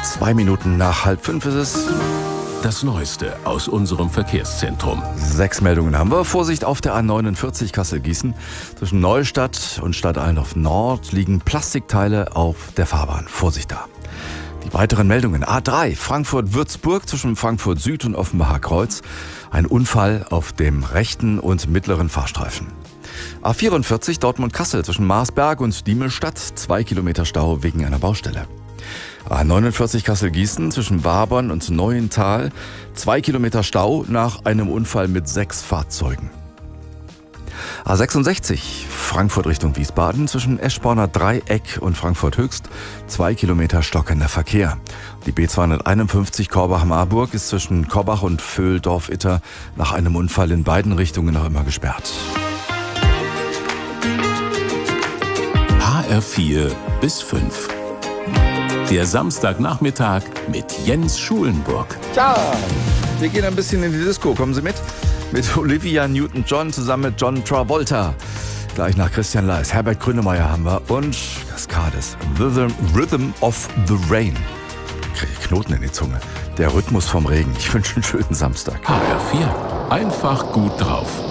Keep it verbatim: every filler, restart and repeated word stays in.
Zwei Minuten nach halb fünf ist es. Das Neueste aus unserem Verkehrszentrum. Sechs Meldungen haben wir. Vorsicht auf der A neunundvierzig Kassel-Gießen. Zwischen Neustadt und Stadt Allenhof Nord liegen Plastikteile auf der Fahrbahn. Vorsicht da. Die weiteren Meldungen. A drei Frankfurt-Würzburg zwischen Frankfurt Süd und Offenbacher Kreuz. Ein Unfall auf dem rechten und mittleren Fahrstreifen. A vierundvierzig Dortmund-Kassel zwischen Marsberg und Diemelstadt. Zwei Kilometer Stau wegen einer Baustelle. A neunundvierzig Kassel-Gießen zwischen Wabern und Neuental. Zwei Kilometer Stau nach einem Unfall mit sechs Fahrzeugen. A sechsundsechzig Frankfurt Richtung Wiesbaden zwischen Eschborner Dreieck und Frankfurt Höchst. Zwei Kilometer stockender Verkehr. Die B zweihunderteinundfünfzig Korbach-Marburg ist zwischen Korbach und Vöhldorf-Itter nach einem Unfall in beiden Richtungen noch immer gesperrt. H R vier bis fünf. Der Samstagnachmittag mit Jens Schulenburg. Tja, wir gehen ein bisschen in die Disco. Kommen Sie mit? Mit Olivia Newton-John zusammen mit John Travolta. Gleich nach Christian Leis. Herbert Grönemeyer haben wir. Und Cascades. Rhythm, Rhythm of the Rain. Kriege ich Knoten in die Zunge. Der Rhythmus vom Regen. Ich wünsche einen schönen Samstag. H R vier. Einfach gut drauf.